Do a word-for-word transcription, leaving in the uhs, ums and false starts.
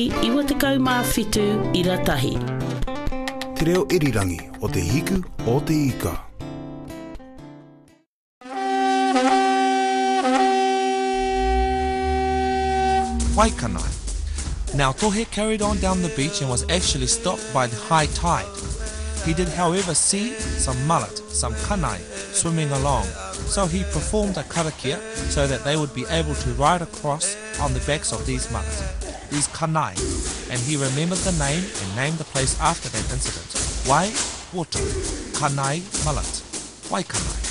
Iwa te kaumawhitu I ratahi. Te reo irirangi o te hiku o te ika. Waikanai. Now Tohe carried on down the beach and was actually stopped by the high tide. He did however see some mullet, some kanai, swimming along, so he performed a karakia so that they would be able to ride across on the backs of these mullet, these kanai, and he remembered the name and named the place after that incident. Wai Water, Kanai Mullet, Waikanai.